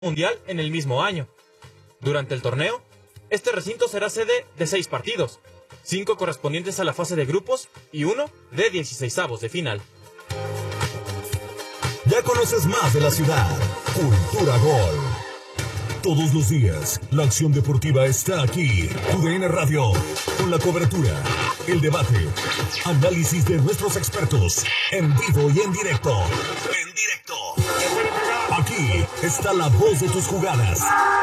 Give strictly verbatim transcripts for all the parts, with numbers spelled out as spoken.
mundial en el mismo año. Durante el torneo, este recinto será sede de seis partidos, cinco correspondientes a la fase de grupos y uno de dieciseisavos de final. Ya conoces más de la ciudad. Cultura Gol. Todos los días, la acción deportiva está aquí. U D N Radio, con la cobertura, el debate, análisis de nuestros expertos, en vivo y en directo. En directo. Aquí está la voz de tus jugadas.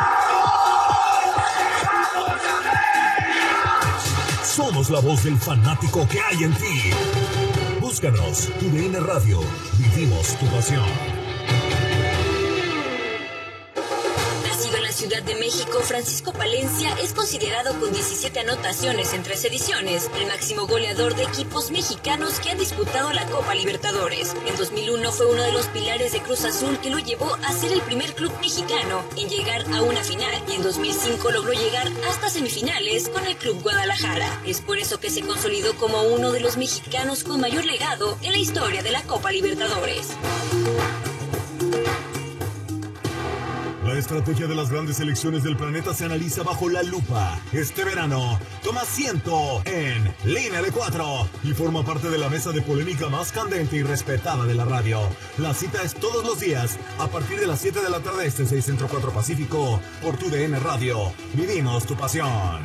Somos la voz del fanático que hay en ti. Búscanos, U D N Radio. Vivimos tu pasión. Ciudad de México, Francisco Palencia es considerado con diecisiete anotaciones en tres ediciones, el máximo goleador de equipos mexicanos que han disputado la Copa Libertadores. En dos mil uno fue uno de los pilares de Cruz Azul que lo llevó a ser el primer club mexicano en llegar a una final, y en dos mil cinco logró llegar hasta semifinales con el Club Guadalajara. Es por eso que se consolidó como uno de los mexicanos con mayor legado en la historia de la Copa Libertadores. La estrategia de las grandes selecciones del planeta se analiza bajo la lupa. Este verano, toma asiento en Línea de Cuatro y forma parte de la mesa de polémica más candente y respetada de la radio. La cita es todos los días, a partir de las siete de la tarde este, seis Centro cuatro Pacífico, por tu D N Radio. Vivimos tu pasión.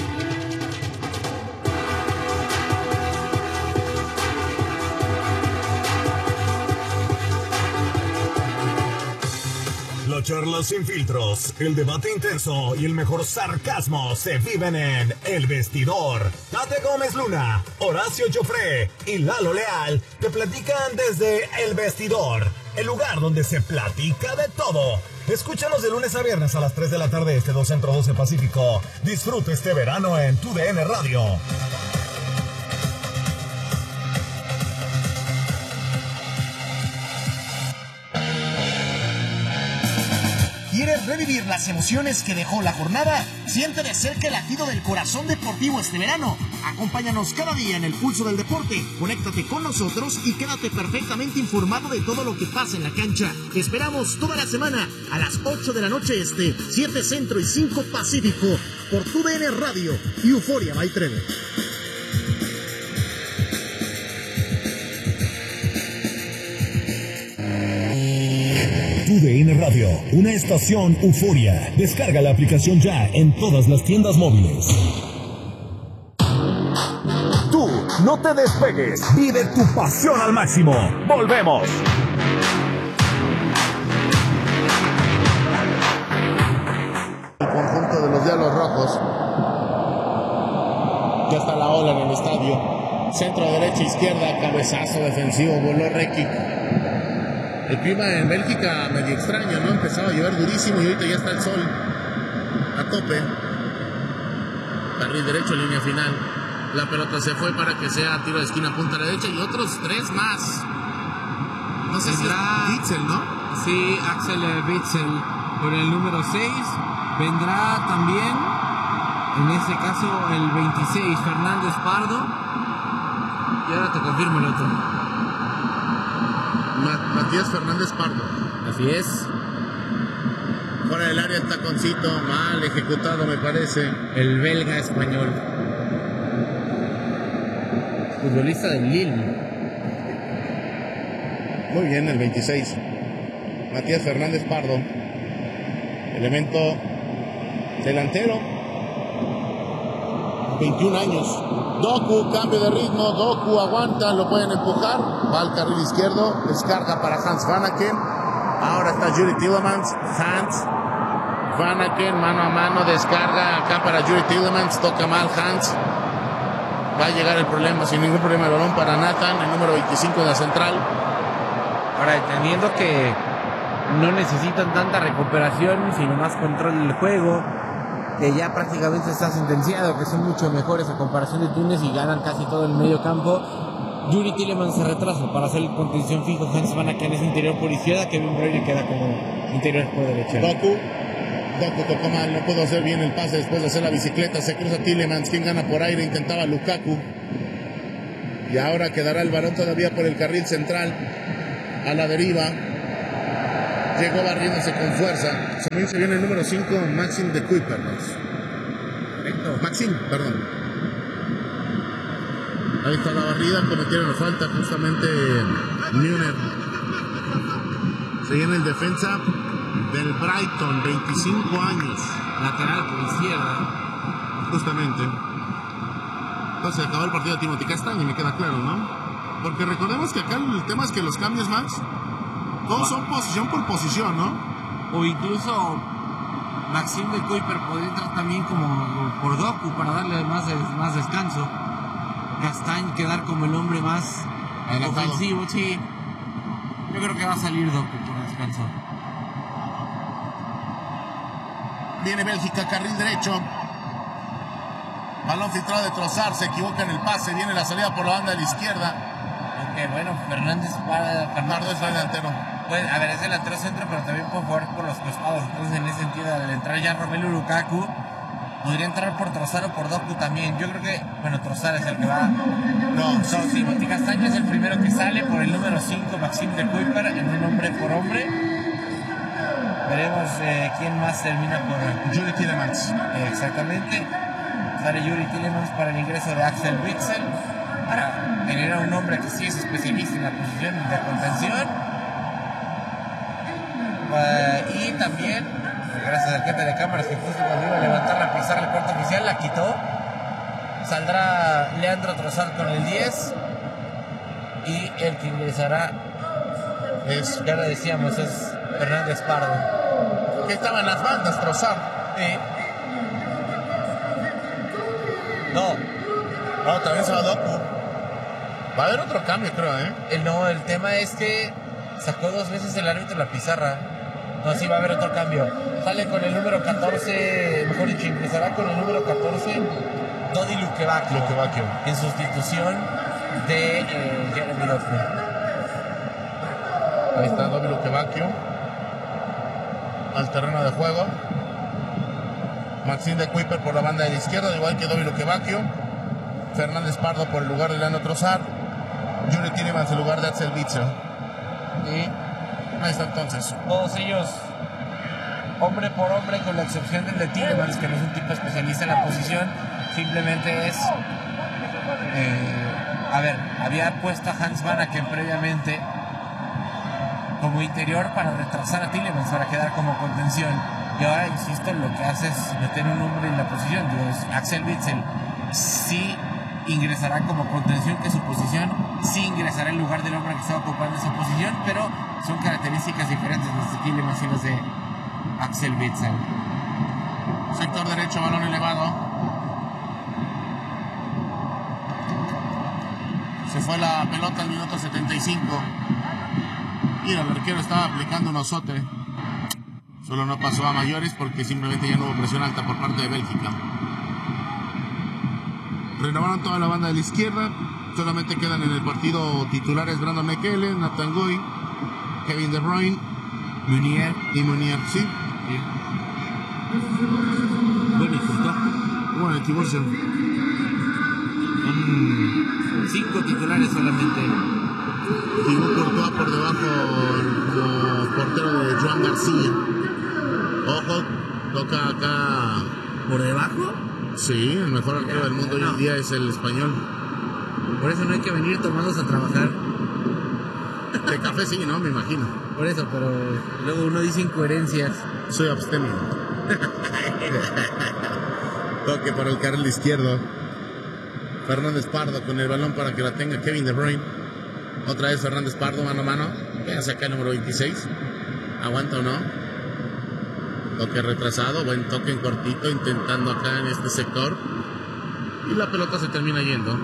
La charla sin filtros, el debate intenso y el mejor sarcasmo se viven en El Vestidor. Tate Gómez Luna, Horacio Joffre y Lalo Leal te platican desde El Vestidor, el lugar donde se platica de todo. Escúchanos de lunes a viernes a las tres de la tarde este, dos Centro doce Pacífico. Disfruta este verano en tu D N Radio. ¿Quieres revivir las emociones que dejó la jornada? Siente de cerca el latido del corazón deportivo este verano. Acompáñanos cada día en el pulso del deporte. Conéctate con nosotros y quédate perfectamente informado de todo lo que pasa en la cancha. Te esperamos toda la semana a las ocho de la noche este, siete Centro y cinco Pacífico, por tu D N Radio y Euforia by Treve. U D N Radio, una estación Euforia. Descarga la aplicación ya en todas las tiendas móviles. Tú, no te despegues. Vive tu pasión al máximo. Volvemos. El conjunto de los Diablos Rojos. Ya está la ola en el estadio. Centro, derecha, izquierda, cabezazo defensivo, voló Rekic. El clima en Bélgica medio extraño, ¿no? Empezaba a llover durísimo y ahorita ya está el sol a tope. Carril derecho, línea final. La pelota se fue para que sea tiro de esquina, punta derecha, y otros tres más. No sé vendrá, si es Witzel, ¿no? Sí, Axel Witzel por el número seis. Vendrá también, en este caso, el veintiséis, Fernández Pardo. Y ahora te confirmo el otro. Matías Fernández Pardo. Así es. Fuera del área, taconcito, mal ejecutado me parece. El belga español. Futbolista del Lille. Muy bien, el veintiséis. Matías Fernández Pardo. Elemento delantero. veintiún años. Doku, cambio de ritmo, Doku aguanta, lo pueden empujar, va al carril izquierdo, descarga para Hans Vanaken, ahora está Yuri Tillemans, Hans Vanaken, mano a mano, descarga acá para Yuri Tillemans, toca mal Hans, va a llegar el problema, sin ningún problema el balón para Nathan, el número veinticinco de la central. Ahora, entendiendo que no necesitan tanta recuperación, sino más control del juego, que ya prácticamente está sentenciado, que son mucho mejores a comparación de Túnez y ganan casi todo el medio campo. Yuri Tillemans se retrasa para hacer contención fijo. Hans Vanaken es interior por izquierda, Kevin Breuer queda como interior por derecha. Doku, Doku tocó mal, no pudo hacer bien el pase después de hacer la bicicleta, se cruza Tillemans, quien gana por aire, intentaba Lukaku. Y ahora quedará el varón todavía por el carril central, a la deriva. llegó barriéndose con fuerza. También se viene el número cinco, Maxime de Kuiper. Correcto. Maxime, perdón. Ahí está la barrida, cometieron la falta justamente Müller. Se viene el defensa del Brighton, veinticinco años. Lateral por izquierda. Justamente. Entonces acabó el partido de Timothy Castaño, me queda claro, ¿no? Porque recordemos que acá el tema es que los cambios, Max, todos son posición por posición, ¿no? O incluso Maxime de Kuiper podría entrar también como por Doku para darle más, más descanso. Castañ quedar como el hombre más adelantado. Ofensivo, sí. Yo creo que va a salir Doku por descanso. Viene Bélgica, carril derecho. Balón filtrado de Trossard, se equivoca en el pase. Viene la salida por la banda de la izquierda. Aunque bueno, Fernández para Bernardo es delantero. Pues, a ver, es delantero centro, pero también puede jugar por los costados. Entonces, en ese sentido, al entrar ya Romelu Lukaku, podría entrar por Trossard o por Doku también. Yo creo que, bueno, Trossard es el que va. No, no, sí, Timothy Castaño es el primero que sale por el número cinco, Maxime de Kuiper, en un hombre por hombre. Veremos eh, quién más termina por Yuri Tielemans. Eh, exactamente. Sale Yuri Tielemans para el ingreso de Axel Witsel, para tener a un hombre que sí es especialista en la posición de contención. Uh, y también, gracias al jefe de cámaras que justo cuando iba a levantar la pisar el cuarto oficial, la quitó. Saldrá Leandro Trossard con el diez. Y el que ingresará es, ya lo decíamos, es Fernández Pardo. Que estaba en las bandas, Trossard. Sí. No. No, también se va Doku. Va a haber otro cambio, creo, ¿eh? El, no, el tema es que sacó dos veces el árbitro la pizarra. No, sí va a haber otro cambio. Sale con el número catorce, mejor dicho, ingresará con el número catorce, Dodi Lukebakio. Lukebakio. En sustitución de eh, Jeremy Doku. Ahí está Dodi Lukebakio. Al terreno de juego. Maxime de Kuiper por la banda de la izquierda, igual que Dodi Lukebakio. Fernández Pardo por el lugar de Leandro Trossard. Yuri Tielemans en lugar de Axel Witsel. Y ahí está entonces. Todos ellos, hombre por hombre, con la excepción del de Tielemans, que no es un tipo especialista en la posición. Simplemente es... Eh, a ver, había puesto a Hans Vanaken previamente como interior para retrasar a Tielemans, para quedar como contención. Y ahora, insisto, lo que hace es meter un hombre en la posición. Digo, Axel Witsel sí ingresará como contención, que es su posición, sí ingresará en lugar del hombre que estaba ocupando esa posición, pero son características diferentes las de Tielemans y las de Axel Witsel. Sector derecho, balón elevado. Se fue la pelota al minuto setenta y cinco. Y el arquero estaba aplicando un osote. Solo no pasó a mayores porque simplemente ya no hubo presión alta por parte de Bélgica. Renovaron toda la banda de la izquierda. Solamente quedan en el partido titulares Brandon Mekele, Nathan Guy, Kevin De Bruyne, Meunier y Meunier, sí. sí. Bueno, y Courtois. Bueno, el divorcio. Son cinco titulares solamente. Thibaut Courtois por debajo como portero de Joan García. Ojo, toca acá. ¿Por debajo? Sí, el mejor arquero del mundo hoy en día es el español. Por eso no hay que venir tomados a trabajar. De café sí, ¿no? Me imagino. Por eso, pero luego uno dice incoherencias. Soy abstemio. Toque para el carril izquierdo. Fernández Pardo con el balón para que la tenga Kevin De Bruyne. Otra vez Fernández Pardo, mano a mano. Quédase acá el número veintiséis. ¿Aguanta o no? Toque retrasado, buen toque en cortito, intentando acá en este sector. Y la pelota se termina yendo.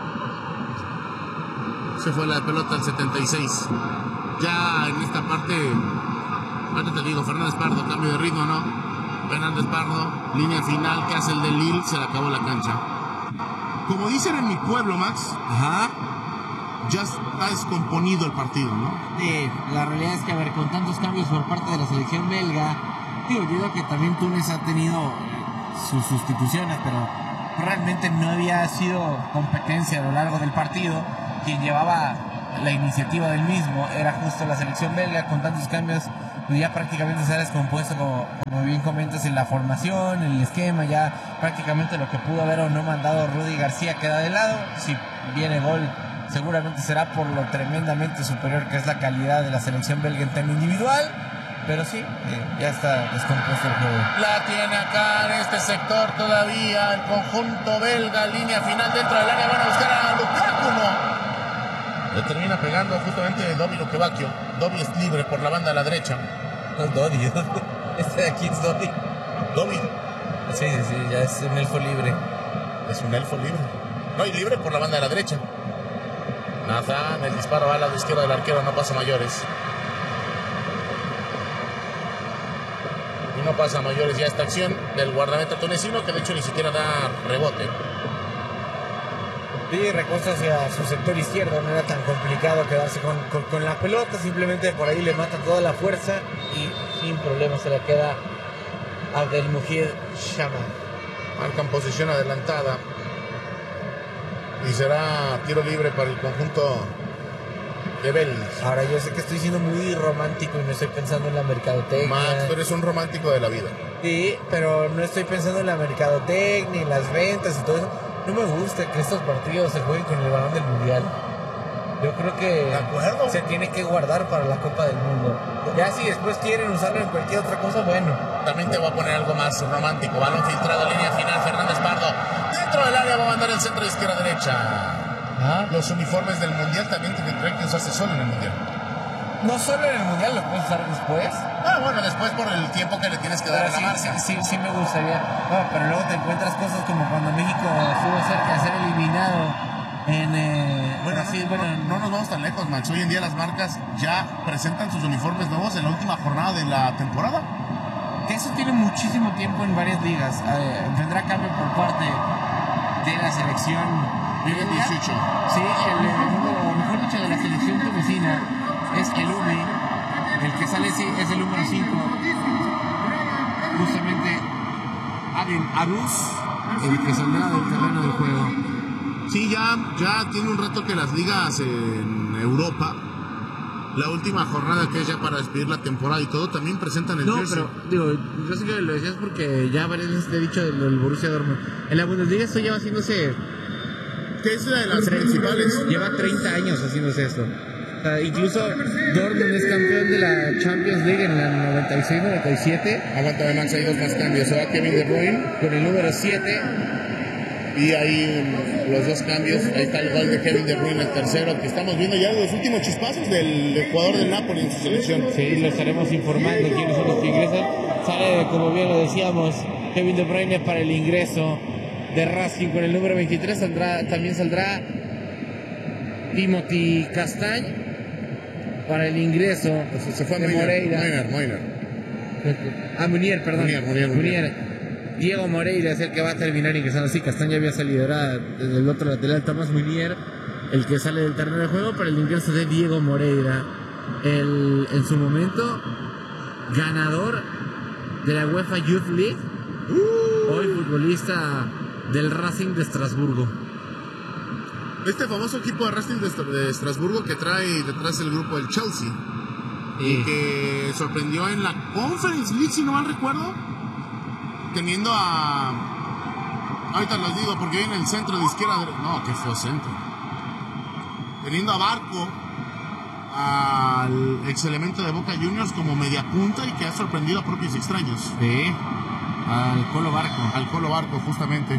Se fue la pelota al setenta y seis. Ya en esta parte, ahora te digo, Fernández Pardo, cambio de ritmo, ¿no? Fernández Pardo, línea final que hace el de Lille, se le acabó la cancha. Como dicen en mi pueblo, Max, Ajá. ya está descomponido el partido, ¿no? Sí, la realidad es que, a ver, con tantos cambios por parte de la selección belga, digo, yo digo que también Túnez ha tenido sus sustituciones, pero realmente no había sido competencia a lo largo del partido. Quien llevaba la iniciativa del mismo era justo la selección belga, con tantos cambios pues ya prácticamente se ha descompuesto, como, como bien comentas, en la formación, en el esquema. Ya prácticamente lo que pudo haber o no mandado Rudy García queda de lado. Si viene gol, seguramente será por lo tremendamente superior que es la calidad de la selección belga en tema individual. Pero sí, eh, ya está descompuesto el juego. La tiene acá en este sector todavía el conjunto belga, línea final dentro del área, van a buscar a Lukaku. Le termina pegando justamente Dovi Lukebakio. Dovi es libre por la banda a la derecha. No es Dodi, este de aquí es Dodi. Dovi Sí, sí, sí, ya es un elfo libre. es un elfo libre. No, y libre por la banda de la derecha. Nathan, el disparo va al lado izquierdo del arquero, no pasa mayores. Y no pasa mayores ya esta acción del guardameta tunecino, que de hecho ni siquiera da rebote. Sí, recosta hacia su sector izquierdo, no era tan complicado quedarse con, con, con la pelota, simplemente por ahí le mata toda la fuerza y sin problema se la queda a Abdelmujid Shama. Marcan posición adelantada. Y será tiro libre para el conjunto de Bélgica. Ahora yo sé que estoy siendo muy romántico y no estoy pensando en la mercadotecnia. Max, tú eres un romántico de la vida. Sí, pero no estoy pensando en la mercadotecnia, en las ventas y todo eso. No me gusta que estos partidos se jueguen con el balón del mundial. Yo creo que ¿De acuerdo? se tiene que guardar para la Copa del Mundo. Ya si después quieren usarlo en cualquier otra cosa, bueno. También te voy a poner algo más romántico. Balón filtrado, línea final, Fernández Pardo. Dentro del área va a mandar el centro izquierda derecha. ¿Ah? Los uniformes del mundial también tendrán que usarse solo en el mundial. No solo en el mundial, lo puedes usar después. Ah, bueno, después por el tiempo que le tienes que dar a la sí, marca. sí, sí, sí me gustaría. No, pero luego te encuentras cosas como cuando México estuvo cerca de ser eliminado en eh, Bueno, Brasil. no, Bueno, no, no nos vamos tan lejos, Max. Hoy en día las marcas ya presentan sus uniformes nuevos en la última jornada de la temporada. que eso tiene muchísimo tiempo en varias ligas. Eh, vendrá cambio por parte de la selección. Viene dieciocho. Sí, el, el número, mejor dicho, de la selección tunecina es el Umi. El que sale sí, es el número cinco. Justamente Adin Arus, el que saldrá del terreno del juego. Sí, ya, ya tiene un rato que las ligas en Europa, la última jornada que es ya para despedir la temporada y todo, también presentan el No, jersey. pero digo, yo sé que lo decías porque ya varias veces te he dicho del, del Borussia Dortmund. En la Bundesliga esto lleva haciéndose... Que es una de las principales. Lleva treinta años haciéndose esto. O sea, incluso Dortmund es campeón de la Champions League en la noventa y seis noventa y siete. Aguanta de Max, hay dos más cambios. Se va Kevin De Bruyne Con el número siete. y ahí los dos cambios. Ahí está el gol de Kevin De Bruyne, el tercero, que estamos viendo ya los últimos chispazos del jugador del Napoli en su selección. Sí, lo estaremos informando quiénes son los que ingresan. Sale, como bien lo decíamos, Kevin De Bruyne para el ingreso de Racing con el número veintitrés. Saldrá, también saldrá Timothy Castagne para el ingreso Se fue de Moiner, Moreira. Moiner, Moiner. Ah, Munier, perdón. Munier, Munier, Munier. Diego Moreira es el que va a terminar ingresando. Sí, Castaña había salido, era desde el otro lateral. Tomás Munier, el que sale del terreno de juego para el ingreso de Diego Moreira. El, en su momento, ganador de la UEFA Youth League. Uh, hoy futbolista del Racing de Estrasburgo. Este famoso equipo de Racing de, Est- de Estrasburgo que trae detrás el grupo del Chelsea. Sí. Y que sorprendió en la Conference League, si no mal recuerdo, teniendo a... Ahorita los digo porque viene el centro de izquierda... de- No, qué feo centro. Teniendo a Barco, al ex elemento de Boca Juniors como media punta y que ha sorprendido a propios extraños. Sí, al Colo Barco. Al Colo Barco, justamente.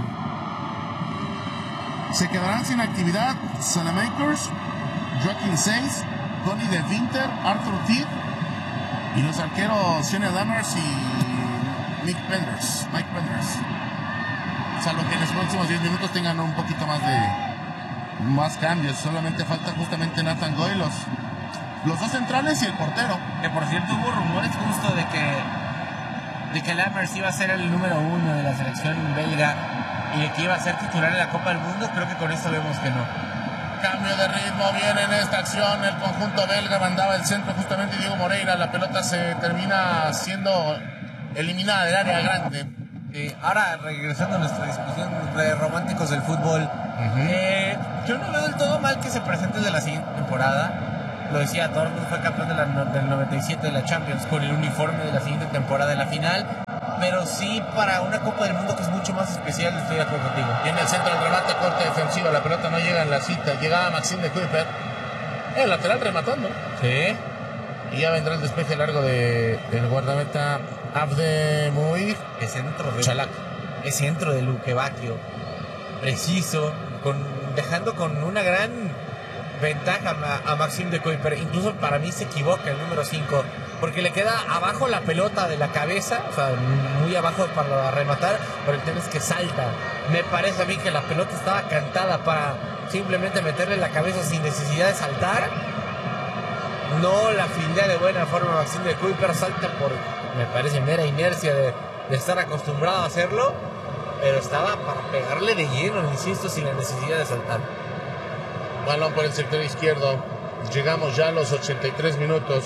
Se quedarán sin actividad Sanamakers, Joaquín Seis, Tony De Winter, Arthur Tiet y los arqueros Shane Lammers y Nick Penders, Mike Penders. Salvo que en los próximos diez minutos tengan un poquito más de más cambios. Solamente falta justamente Nathan Goy, los, los dos centrales y el portero. Que por cierto hubo rumores justo de que de que Lammers iba a ser el número uno de la selección belga y de que iba a ser titular en la Copa del Mundo. Creo que con esto vemos que no. Cambio de ritmo viene en esta acción. El conjunto belga mandaba el centro justamente Diego Moreira. La pelota se termina siendo eliminada del área grande. Eh, ahora regresando a nuestra discusión de románticos del fútbol, uh-huh. eh, yo no veo del todo mal que se presente de la siguiente temporada. lo decía, Dortmund fue campeón de la, del noventa y siete de la Champions con el uniforme de la siguiente temporada en la final, pero sí para una Copa del Mundo que es mucho más especial, estoy de acuerdo contigo. Tiene el centro del remate, corte defensivo, la pelota no llega en la cita, llegaba Maxime de Kuiper, el lateral rematando. Sí. Y ya vendrá el despeje largo de, del guardameta Abdemuir. Es centro de Chalak. Es centro de Luque Bacchio. Preciso, con, dejando con una gran ventaja a, a Maxime de Kuiper. Incluso para mí se equivoca el número cinco, porque le queda abajo la pelota de la cabeza, o sea, muy abajo para rematar, pero el tema es que salta. Me parece a mí que la pelota estaba cantada para simplemente meterle la cabeza sin necesidad de saltar. No la filea de buena forma Maxime de Kuiper, salta por, me parece, mera inercia de, de estar acostumbrado a hacerlo, pero estaba para pegarle de lleno, insisto, sin la necesidad de saltar. Balón por el sector izquierdo. Llegamos ya a los ochenta y tres minutos.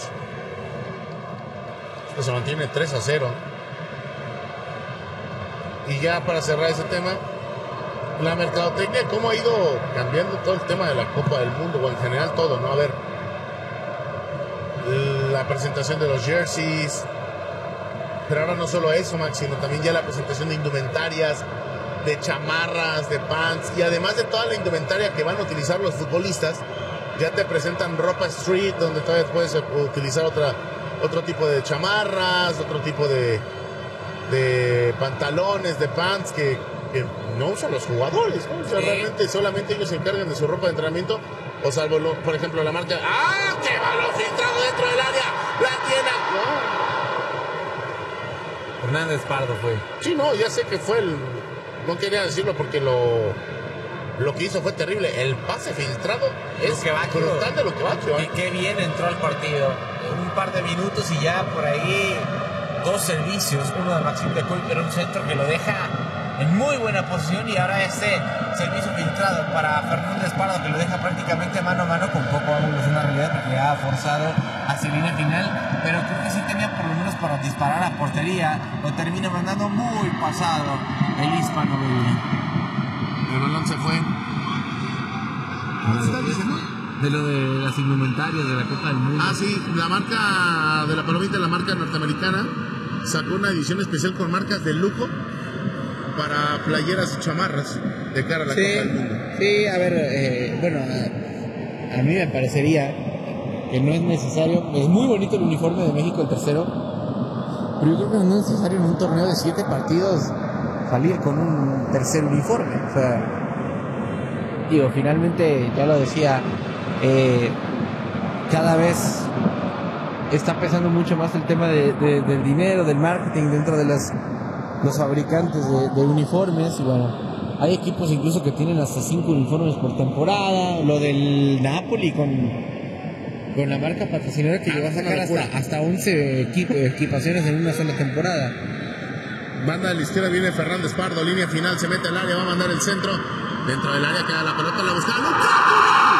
Esto se mantiene tres a cero. Y ya para cerrar ese tema, la mercadotecnia, cómo ha ido cambiando todo el tema de la Copa del Mundo, o en general todo, ¿no? A ver, la presentación de los jerseys, pero ahora no solo eso, Max, sino también ya la presentación de indumentarias, de chamarras, de pants, y además de toda la indumentaria que van a utilizar los futbolistas, ya te presentan ropa street, donde todavía puedes utilizar otra, otro tipo de chamarras, otro tipo de, de pantalones, de pants que, que no usan los jugadores, ¿no? O sea, sí. Realmente solamente ellos se encargan de su ropa de entrenamiento, o salvo, lo, por ejemplo, la marca, ¡ah, qué balón filtrado dentro del área! ¡La tiene! No. Hernández Pardo fue. Sí, no, ya sé que fue el... No quería decirlo porque lo, lo que hizo fue terrible. El pase filtrado es brutal de Luque Bacchio. Y qué bien entró al partido. Un par de minutos y ya por ahí dos servicios. Uno de Maxime de Kuiper, un centro que lo deja en muy buena posición, y ahora este servicio filtrado para Fernández Pardo que lo deja prácticamente mano a mano, con poco ángulo, es una realidad porque ha forzado hacia línea final, pero creo que sí tenía por lo menos para disparar a portería. Lo termina mandando muy pasado el hispano. El balón se fue. ¿Qué estás diciendo? De lo de las indumentarias de la Copa del Mundo. Ah, sí, la marca de la palomita, la marca norteamericana, sacó una edición especial con marcas de lujo para playeras y chamarras de cara a la sí, Copa del Mundo. Sí, a ver, eh, bueno, a, a mí me parecería que no es necesario. Es muy bonito el uniforme de México, el tercero, pero yo creo que no es necesario en un torneo de siete partidos salir con un tercer uniforme. O sea, digo, finalmente, ya lo decía, eh, cada vez está pesando mucho más el tema de, de, del dinero, del marketing dentro de las, los fabricantes de, de uniformes. Y bueno, hay equipos incluso que tienen hasta cinco uniformes por temporada. Lo del Napoli con, con la marca patrocinadora que llegó a sacar hasta, hasta once equip, equipaciones en una sola temporada. Banda a la izquierda, viene Fernández Pardo, línea final, se mete al área, va a mandar el centro. Dentro del área queda la pelota, la busca Lukaku.